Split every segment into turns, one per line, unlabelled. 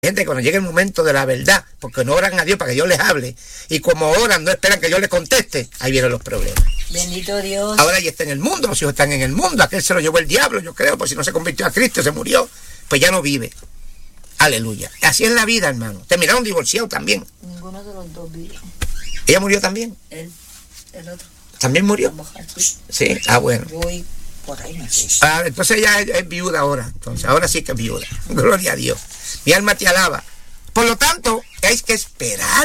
Gente cuando llega el momento de la verdad, porque no oran a Dios para que Dios les hable, y como oran no esperan que Dios les conteste, ahí vienen los problemas.
Bendito Dios.
Ahora ya está en el mundo, los hijos están en el mundo, aquel se lo llevó el diablo, yo creo, pues si no se convirtió a Cristo, se murió, pues ya no vive. Aleluya. Así es la vida, hermano. Terminaron divorciados también.
Ninguno de los dos vive.
¿Ella murió también?
Él, el otro.
¿También murió? Sí, bueno.
Yo voy por ahí, no sé.
Entonces ella es viuda ahora, entonces ahora sí que es viuda. Gloria a Dios. Mi alma te alaba. Por lo tanto, hay que esperar.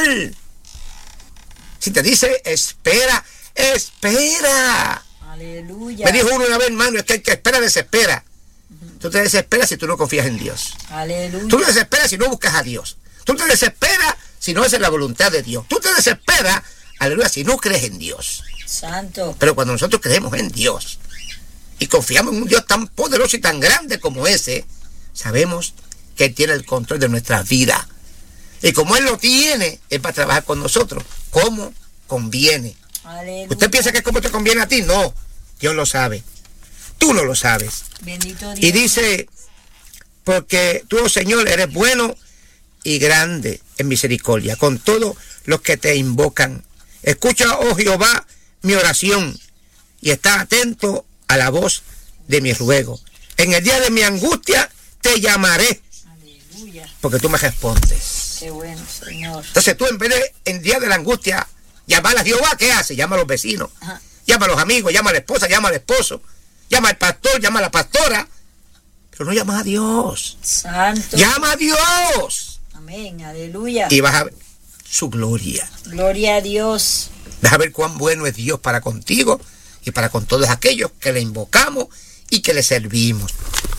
Si te dice espera, espera.
Aleluya.
Me dijo uno una vez, hermano, es que el que espera desespera. Tú te desesperas si tú no confías en Dios.
Aleluya.
Tú te desesperas si no buscas a Dios. Tú te desesperas si no haces la voluntad de Dios. Tú te desesperas, aleluya, si no crees en Dios.
Santo.
Pero cuando nosotros creemos en Dios y confiamos en un Dios tan poderoso y tan grande como ese, sabemos que Él tiene el control de nuestra vida. Y como Él lo tiene, Él va a trabajar con nosotros como conviene.
Aleluya.
¿Usted piensa que es como te conviene a ti? No, Dios lo sabe. Tú no lo sabes.
Bendito Dios.
Y dice, porque tú, oh Señor, eres bueno y grande en misericordia con todos los que te invocan. Escucha, oh Jehová, mi oración y está atento a la voz de mi ruego. En el día de mi angustia te llamaré.
Aleluya.
Porque tú me respondes.
Qué bueno, Señor.
Entonces tú, en vez de en el día de la angustia llamar a Jehová, ¿qué hace? Llama a los vecinos,
Ajá.
llama a los amigos, llama a la esposa, llama al esposo, llama al pastor, llama a la pastora, pero no llamas a Dios.
Santo.
Llama a Dios
Amén. Aleluya.
y vas a ver su gloria.
Gloria a Dios.
Vas a ver cuán bueno es Dios para contigo y para con todos aquellos que le invocamos y que le servimos.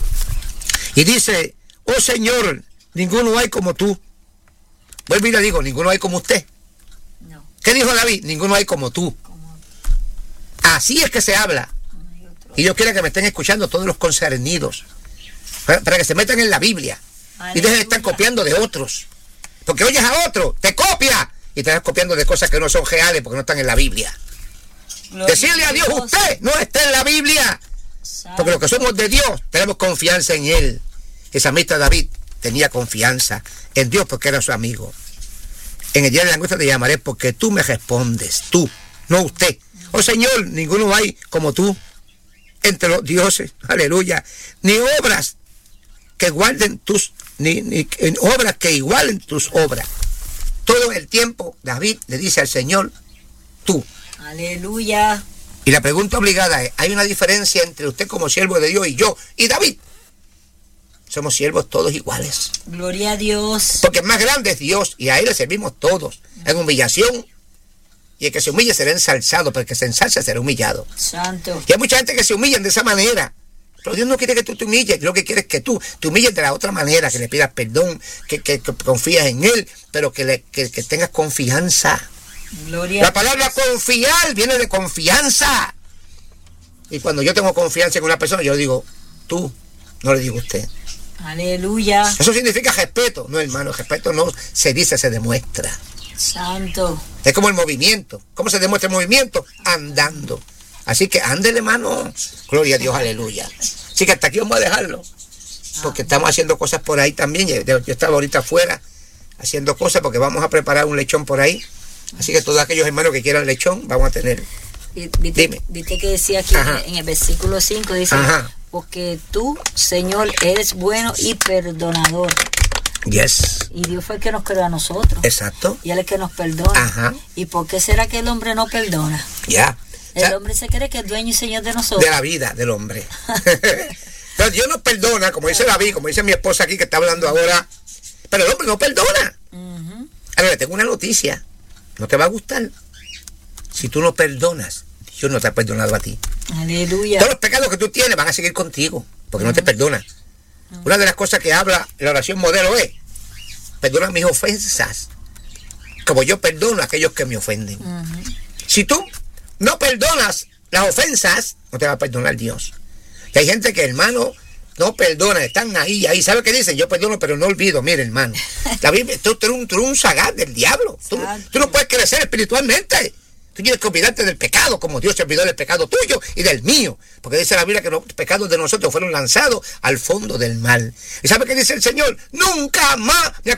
Y dice, oh Señor, ninguno hay como tú. Vuelvo y le digo, ninguno hay como usted.
No.
¿Qué dijo David? Ninguno hay como tú.
Como
Así es que se habla.
no hay otro.
Y yo quiero que me estén escuchando todos los concernidos, para que se metan en la Biblia y dejen de estar copiando de otros. Porque oyes a otro, te copia y te estás copiando de cosas que no son reales porque no están en la Biblia.
Gloria
Decirle a Dios, usted no está en la Biblia. Porque los que somos de Dios tenemos confianza en Él. El salmista David tenía confianza en Dios porque era su amigo. En el día de la angustia te llamaré porque tú me respondes, tú, no usted. Oh Señor, ninguno hay como tú entre los dioses, aleluya, ni obras que guarden tus, ni obras que igualen tus obras. Todo el tiempo David le dice al Señor, tú.
Aleluya.
Y la pregunta obligada es, ¿hay una diferencia entre usted como siervo de Dios y yo y David? Somos siervos todos iguales.
Gloria a Dios.
Porque el más grande es Dios y a Él le servimos todos en humillación. Y el que se humille será ensalzado, pero el que se ensalza será humillado.
Santo.
Y hay mucha gente que se humilla de esa manera. Pero Dios no quiere que tú te humilles, lo que quiere es que tú te humilles de la otra manera, que le pidas perdón, que confías en Él, pero que tengas confianza.
Gloria
La palabra confiar viene de confianza. Y cuando yo tengo confianza en una persona, yo digo, tú, no le digo usted.
Aleluya.
Eso significa respeto. No, hermano, el respeto no se dice, se demuestra.
Santo.
Es como el movimiento. ¿Cómo se demuestra el movimiento? Andando. Así que ándele, hermano. Gloria a Dios, aleluya. Así que hasta aquí vamos a dejarlo. Porque estamos haciendo cosas por ahí también. Yo estaba ahorita afuera haciendo cosas porque vamos a preparar un lechón por ahí. Así que todos aquellos hermanos que quieran lechón, vamos a tener. Dime.
Viste que decía aquí
Ajá.
en el versículo 5, dice,
Ajá.
porque tú, Señor, eres bueno y perdonador.
Yes.
Y Dios fue el que nos creó a nosotros.
Exacto.
Y Él es el que nos perdona.
Ajá.
¿Y por qué será que el hombre no perdona?
Ya. O sea,
El hombre se cree que es dueño y señor de nosotros.
de la vida del hombre. Pero Dios nos perdona, como dice David, como dice mi esposa aquí que está hablando ahora. Pero el hombre no perdona. Ahora le tengo una noticia. No te va a gustar. Si tú no perdonas, Dios no te ha perdonado a ti.
Aleluya.
Todos los pecados que tú tienes van a seguir contigo, porque no te perdona. Una de las cosas que habla la oración modelo es, perdona mis ofensas, como yo perdono a aquellos que me ofenden. Si tú no perdonas las ofensas, no te va a perdonar Dios. Y hay gente que, hermano, no perdona, están ahí. ¿Sabe qué dicen? Yo perdono, pero no olvido. Mire, hermano, la Biblia, tú eres un sagaz del diablo. Tú no puedes crecer espiritualmente. Tú tienes que olvidarte del pecado, como Dios se olvidó del pecado tuyo y del mío. Porque dice la Biblia que los pecados de nosotros fueron lanzados al fondo del mar. ¿Y sabe qué dice el Señor? Nunca más me